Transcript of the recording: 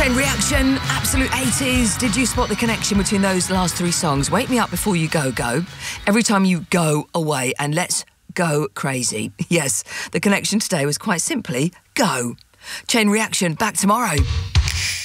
Chain Reaction, absolute 80s. Did you spot the connection between those last three songs? Wake Me Up Before You Go, Go. Every Time You Go Away, and Let's Go Crazy. Yes, the connection today was quite simply go. Chain Reaction, back tomorrow.